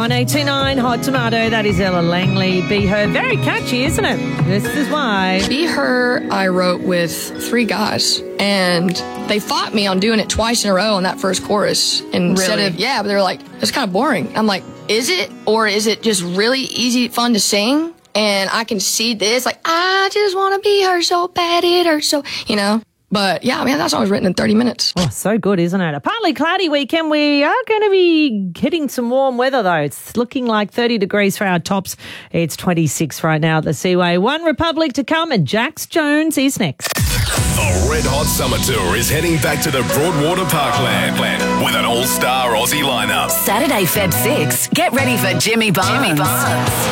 1829 Hot Tomato. That is Ella Langley. Be Her. Very catchy, isn't it? This is why. Be Her I wrote with 3 guys, and they fought me on doing it twice in a row on that first chorus. Instead of, but they were like, it's kind of boring. I'm like, is it? Or is it just really easy, fun to sing? And I can see this, like, I just want to be her so bad it hurts so, But, yeah, man, that song was written in 30 minutes. Oh, so good, isn't it? A partly cloudy weekend. We are going to be hitting some warm weather, though. It's looking like 30 degrees for our tops. It's 26 right now at the Seaway. One Republic to come, and Jax Jones is next. The Red Hot Summer Tour is heading back to the Broadwater Parkland with an all-star Aussie lineup. Saturday, Feb 6. Get ready for Jimmy Barnes.